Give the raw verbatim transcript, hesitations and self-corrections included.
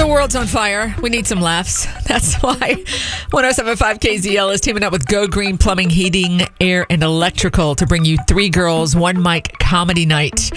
world's on fire. We need some laughs. That's why one oh seven point five K Z L is teaming up with Go Green Plumbing, Heating, Air, and Electrical to bring you Three Girls, One Mic Comedy Night.